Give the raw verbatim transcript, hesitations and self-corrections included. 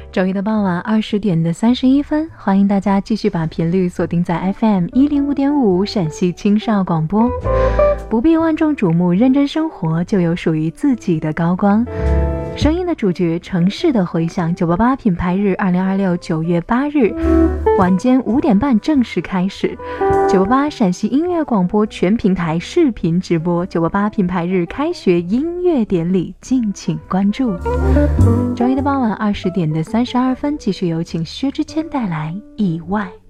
周一的傍晚二十点的三十一分，欢迎大家继续把频率锁定在 F M 一零五点五陕西青少广播。不必万众瞩目，认真生活就有属于自己的高光。声音的主角，城市的回响。九八八品牌日二零二六九月八日晚间五点半正式开始。九八八陕西音乐广播全平台视频直播，九八八品牌日开学音乐典礼，敬请关注。周一的傍晚二十点的三十二分，继续有请薛之谦带来意外。